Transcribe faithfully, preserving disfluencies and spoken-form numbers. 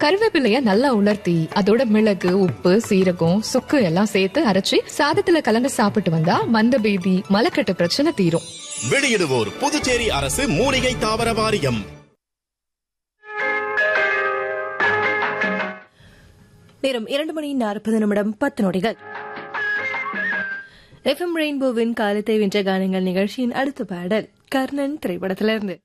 கருவேப்பிலைய நல்லா உலர்த்தி அதோட மிளகு, உப்பு, சீரகம், சுக்கு எல்லாம் சேர்த்து அரைச்சி சாதத்துல கலந்து சாப்பிட்டு வந்தா மந்த பேதி, மலக்கட்டு பிரச்சனை தீரும். வெளியிடுவோர் புதுச்சேரி அரசு மூலிகை தாவர வாரியம். நேரம் இரண்டு மணி நாற்பது நிமிடம் பத்து நொடிகள். எஃப் எம் ரெயின்போவின் காலத்தை வென்ற கானங்கள் நிகழ்ச்சியின் அடுத்த பாடல் கர்ணன் திரைப்படத்திலிருந்து.